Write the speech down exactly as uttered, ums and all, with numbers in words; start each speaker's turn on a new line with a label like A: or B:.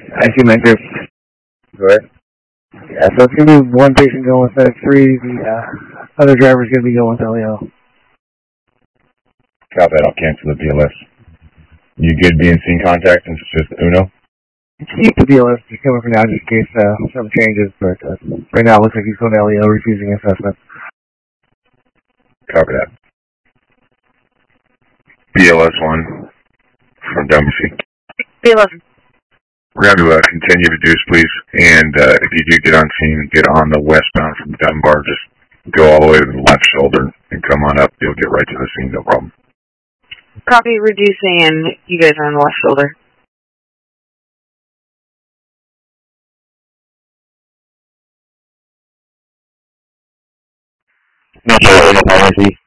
A: I see my group.
B: Go ahead.
A: Yeah, so it's going to be one patient going with FedEx three, the uh, other driver's going to be going with L E O.
B: Copy that, I'll cancel the B L S. You good being seen contact since it's just Uno?
A: Keep the B L S just coming for now just in case uh, something changes, but uh, right now it looks like he's going to L E O refusing assessment.
B: Copy that. B L S one from Dunby.
C: B L S.
B: We're going to uh, continue to reduce, please. And uh, if you do get on scene, get on the westbound from Dunbar. Just go all the way to the left shoulder and come on up. You'll get right to the scene, no problem.
C: Copy, reducing, and you guys are on the left shoulder.
D: No, sorry, no policy.